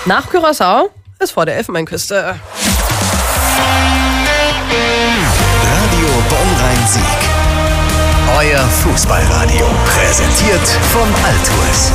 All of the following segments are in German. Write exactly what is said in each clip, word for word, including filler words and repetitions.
Nach Curaçao ist vor der Elfenbeinküste. Radio Bonn-Rhein-Sieg. Euer Fußballradio. Präsentiert von Altours.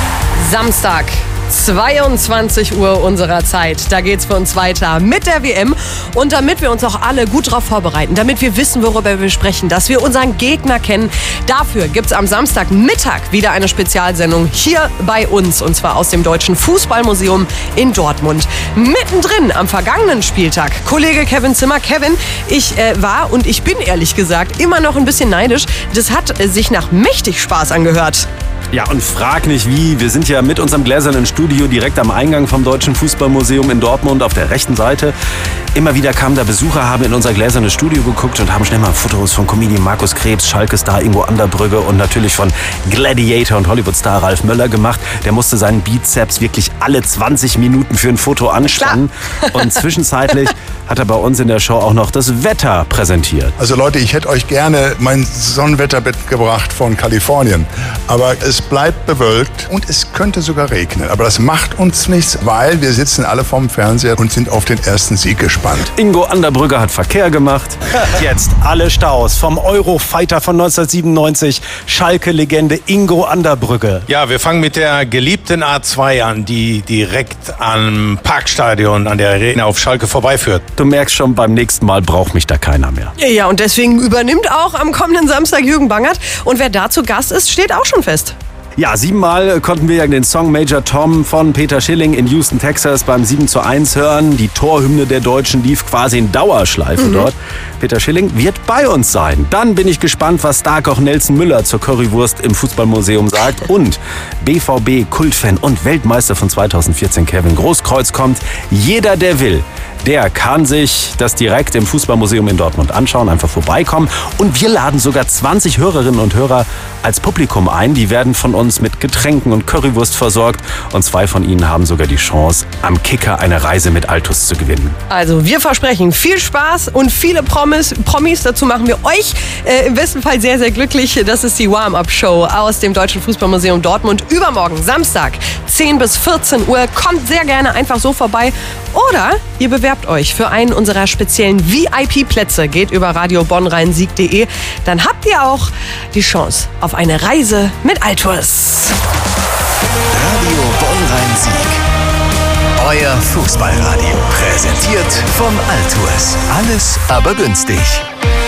Samstag, zweiundzwanzig Uhr unserer Zeit. Da geht's für uns weiter mit der W M. Und damit wir uns auch alle gut darauf vorbereiten, damit wir wissen, worüber wir sprechen, dass wir unseren Gegner kennen, dafür gibt's am Samstagmittag wieder eine Spezialsendung hier bei uns. Und zwar aus dem Deutschen Fußballmuseum in Dortmund. Mittendrin am vergangenen Spieltag. Kollege Kevin Zimmer. Kevin, ich äh, war und ich bin ehrlich gesagt immer noch ein bisschen neidisch. Das hat äh, sich nach mächtig Spaß angehört. Ja, und frag nicht wie. Wir sind ja mit unserem gläsernen Studio direkt am Eingang vom Deutschen Fußballmuseum in Dortmund auf der rechten Seite. Immer wieder kamen da Besucher, haben in unser gläsernes Studio geguckt und haben schnell mal Fotos von Comedian Markus Krebs, Schalke-Star Ingo Anderbrügge und natürlich von Gladiator und Hollywood-Star Ralf Möller gemacht. Der musste seinen Bizeps wirklich alle zwanzig Minuten für ein Foto anspannen. Klar. Und zwischenzeitlich hat er bei uns in der Show auch noch das Wetter präsentiert. Also Leute, ich hätte euch gerne mein Sonnenwetter mitgebracht von Kalifornien. Aber es bleibt bewölkt und es könnte sogar regnen. Aber das macht uns nichts, weil wir sitzen alle vorm Fernseher und sind auf den ersten Sieg gespannt. Ingo Anderbrügge hat Verkehr gemacht. Jetzt alle Staus vom Eurofighter von neunzehnhundertsiebenundneunzig. Schalke-Legende Ingo Anderbrügge. Ja, wir fangen mit der geliebten A zwei an, die direkt am Parkstadion an der Arena auf Schalke vorbeiführt. Du merkst schon, beim nächsten Mal braucht mich da keiner mehr. Ja, und deswegen übernimmt auch am kommenden Samstag Jürgen Bangert. Und wer da zu Gast ist, steht auch schon fest. Ja, siebenmal konnten wir ja den Song Major Tom von Peter Schilling in Houston, Texas beim sieben zu eins hören. Die Torhymne der Deutschen lief quasi in Dauerschleife mhm. dort. Peter Schilling wird bei uns sein. Dann bin ich gespannt, was Starkoch Nelson Müller zur Currywurst im Fußballmuseum sagt. Und B V B-Kultfan und Weltmeister von zweitausendvierzehn Kevin Großkreuz kommt. Jeder, der will, der kann sich das direkt im Fußballmuseum in Dortmund anschauen, einfach vorbeikommen. Und wir laden sogar zwanzig Hörerinnen und Hörer als Publikum ein. Die werden von uns mit Getränken und Currywurst versorgt. Und zwei von ihnen haben sogar die Chance, am Kicker eine Reise mit Altus zu gewinnen. Also wir versprechen viel Spaß und viele Promis. Promis. Dazu machen wir euch äh, im besten Fall sehr, sehr glücklich. Das ist die Warm-Up-Show aus dem Deutschen Fußballmuseum Dortmund. Übermorgen, Samstag, zehn bis vierzehn Uhr. Kommt sehr gerne einfach so vorbei. Oder ihr bewerbt euch für einen unserer speziellen V I P-Plätze. Geht über radio bonn rhein sieg punkt de. Dann habt ihr auch die Chance auf eine Reise mit Altours. Radio Bonn-Rhein-Sieg. Euer Fußballradio. Präsentiert von Altours. Alles aber günstig.